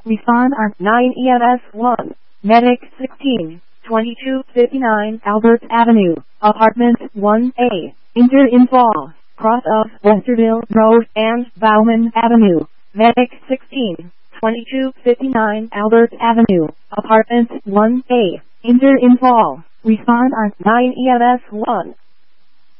Respond on 9 EMS 1. Medic 16, 2259 Albert Avenue, Apartment 1A. Enter in fall, cross of Westerville Road and Bauman Avenue. Medic 16, 2259 Albert Avenue, Apartment 1A. Enter in fall. Respond on 9 EMS 1.